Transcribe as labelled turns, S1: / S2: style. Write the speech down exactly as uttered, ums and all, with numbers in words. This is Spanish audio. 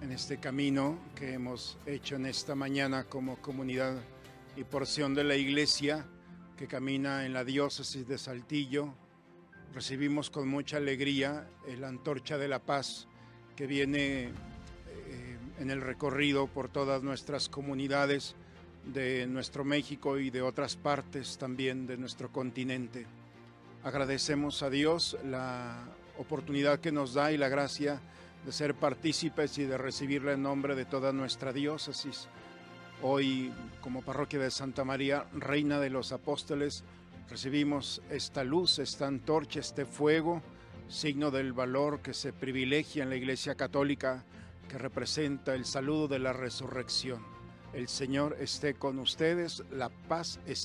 S1: en este camino que hemos hecho en esta mañana como comunidad y porción de la iglesia que camina en la diócesis de Saltillo. Recibimos con mucha alegría la antorcha de la paz que viene eh, en el recorrido por todas nuestras comunidades de nuestro México y de otras partes también de nuestro continente. Agradecemos a Dios la oportunidad que nos da y la gracia de ser partícipes y de recibirla en nombre de toda nuestra diócesis. Hoy, como parroquia de Santa María, Reina de los Apóstoles, recibimos esta luz, esta antorcha, este fuego, signo del valor que se privilegia en la Iglesia Católica, que representa el saludo de la resurrección. El Señor esté con ustedes, la paz esté